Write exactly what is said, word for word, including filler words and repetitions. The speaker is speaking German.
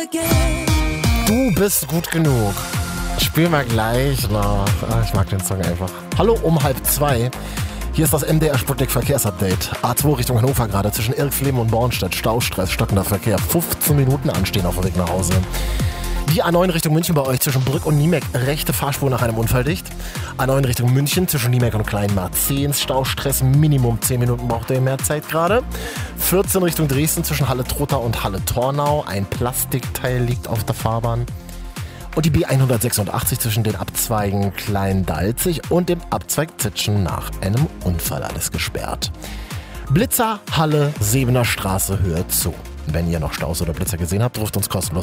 Du bist gut genug. Spielen wir gleich noch. Ah, ich mag den Song einfach. Hallo um halb zwei. Hier ist das M D R Sputnik Verkehrsupdate. A zwei Richtung Hannover gerade zwischen Irxleben und Bornstedt. Staustress, stockender Verkehr. fünfzehn Minuten anstehen auf dem Weg nach Hause. Die A neun Richtung München bei euch zwischen Brück und Niemek. Rechte Fahrspur nach einem Unfall dicht. A neun Richtung München zwischen Niemek und Kleinmarzens. Staustress, Minimum zehn Minuten braucht ihr mehr Zeit gerade. vierzehn Richtung Dresden zwischen Halle-Trotha und Halle-Tornau. Ein Plastikteil liegt auf der Fahrbahn. Und die B hundertsechsundachtzig zwischen den Abzweigen Klein-Dalzig und dem Abzweig Zitschen nach einem Unfall alles gesperrt. Blitzer, Halle, Sebener Straße, Höhe zu. Wenn ihr noch Staus oder Blitzer gesehen habt, ruft uns kostenlos